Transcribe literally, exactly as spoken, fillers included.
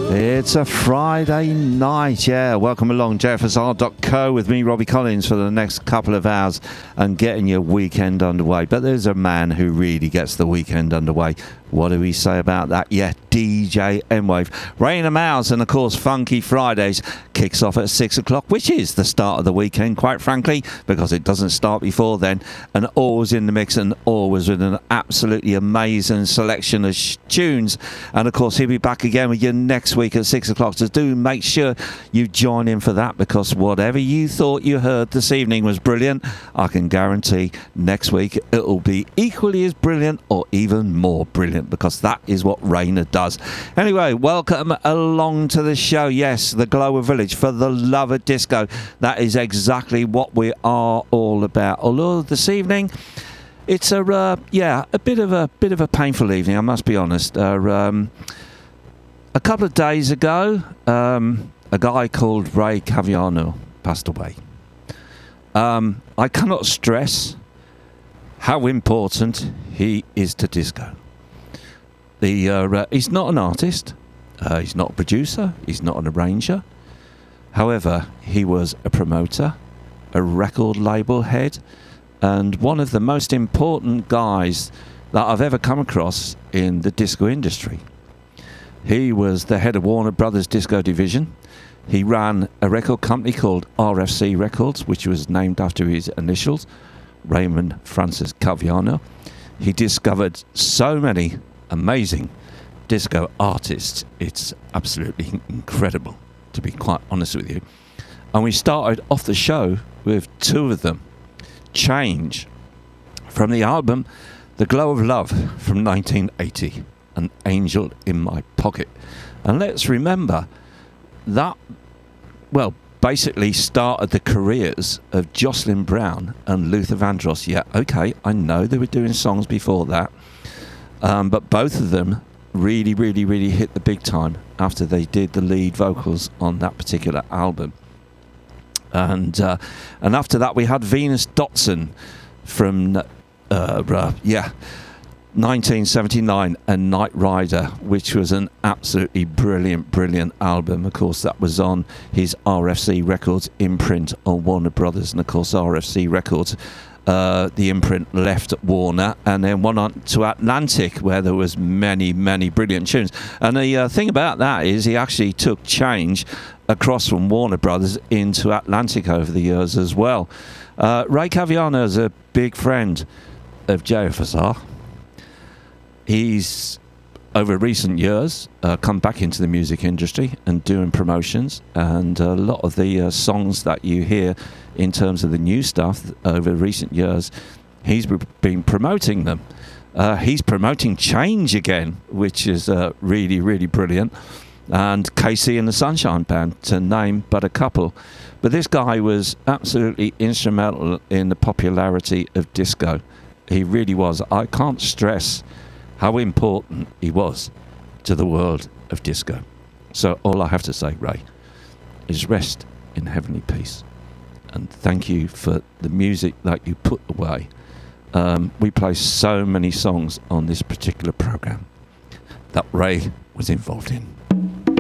It's a Friday night, yeah. Welcome along, J F S R dot co with me, Robbie Collins, for the next couple of hours and getting your weekend underway. But there's a man who really gets the weekend underway. What do we say about that? Yeah, D J M-Wave. Rain and Mouse, and of course, Funky Fridays kicks off at six o'clock, which is the start of the weekend, quite frankly, because it doesn't start before then. And always in the mix and always with an absolutely amazing selection of sh- tunes. And of course, he'll be back again with you next week at six o'clock. So do make sure you join in for that, because whatever you thought you heard this evening was brilliant, I can guarantee next week it'll be equally as brilliant or even more brilliant, because that is what Rainer does. Anyway, welcome along to the show. Yes, the Glower Village, for the love of disco. That is exactly what we are all about. Although this evening, it's a uh, yeah, a bit of a bit of a painful evening, I must be honest. Uh, um, a couple of days ago, um, a guy called Ray Caviano passed away. Um, I cannot stress how important he is to disco. The uh, uh, he's not an artist, uh, he's not a producer, he's not an arranger. However, he was a promoter, a record label head, and one of the most important guys that I've ever come across in the disco industry. He was the head of Warner Brothers Disco Division. He ran a record company called R F C Records, which was named after his initials, Raymond Francis Caviano. He discovered so many amazing disco artists. It's absolutely incredible, to be quite honest with you. And we started off the show with two of them. Change, from the album The Glow of Love from nineteen eighty, An Angel in My Pocket. And let's remember that, well, basically started the careers of Jocelyn Brown and Luther Vandross. Yeah, okay, I know they were doing songs before that, um, but both of them really, really, really hit the big time after they did the lead vocals on that particular album. And uh, and after that, we had Venus Dotson from, uh, uh, yeah, nineteen seventy-nine, and Night Rider, which was an absolutely brilliant, brilliant album. Of course, that was on his R F C Records imprint on Warner Brothers. And of course, R F C Records, uh, the imprint left Warner and then went on to Atlantic, where there was many, many brilliant tunes. And the uh, thing about that is he actually took Change across from Warner Brothers into Atlantic over the years as well. Uh, Ray Caviano is a big friend of J F S R. He's, over recent years, uh, come back into the music industry and doing promotions, and a lot of the uh, songs that you hear in terms of the new stuff over recent years, he's been promoting them. Uh, he's promoting Change again, which is uh, really, really brilliant, and Casey and the Sunshine Band, to name but a couple. But this guy was absolutely instrumental in the popularity of disco. He really was. I can't stress how important he was to the world of disco. So all I have to say, Ray, is rest in heavenly peace. And thank you for the music that you put away. Um, we play so many songs on this particular program that Ray was involved in.